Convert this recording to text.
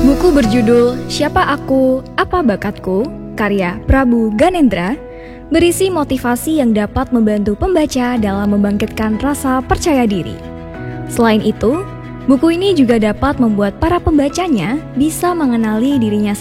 Buku berjudul Siapa Aku, Apa Bakatku, karya Prabu Ganendra, berisi motivasi yang dapat membantu pembaca dalam membangkitkan rasa percaya diri. Selain itu, buku ini juga dapat membuat para pembacanya bisa mengenali dirinya